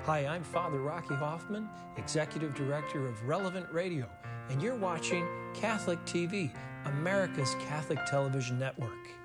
Hi, I'm Father Rocky Hoffman, Executive Director of Relevant Radio, and you're watching Catholic TV, America's Catholic Television Network.